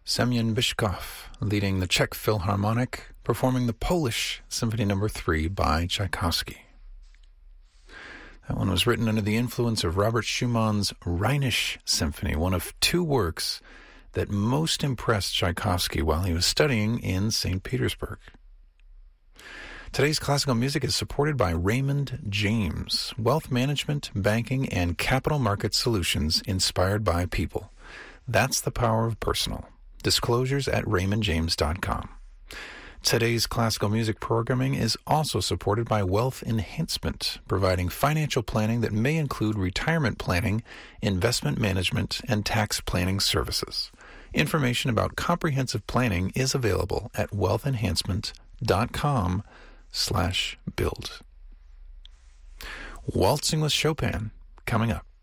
Semyon Bychkov, leading the Czech Philharmonic, performing the Polish Symphony No. 3 by Tchaikovsky. That one was written under the influence of Robert Schumann's Rheinische Symphony, one of two works that most impressed Tchaikovsky while he was studying in St. Petersburg. Today's classical music is supported by Raymond James, wealth management, banking, and capital market solutions inspired by people. That's the power of personal. Disclosures at raymondjames.com. Today's classical music programming is also supported by Wealth Enhancement, providing financial planning that may include retirement planning, investment management, and tax planning services. Information about comprehensive planning is available at wealthenhancement.com/build. Waltzing with Chopin, coming up.